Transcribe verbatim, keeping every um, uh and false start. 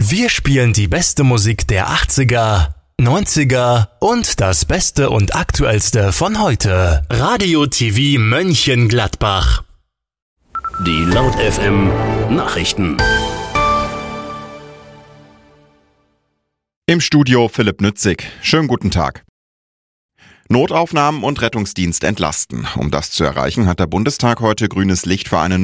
Wir spielen die beste Musik der achtziger, neunziger und das Beste und Aktuellste von heute. Radio T V Mönchengladbach. Die Laut F M Nachrichten. Im Studio Philipp Nützig. Schönen guten Tag. Notaufnahmen und Rettungsdienst entlasten. Um das zu erreichen, hat der Bundestag heute grünes Licht für eine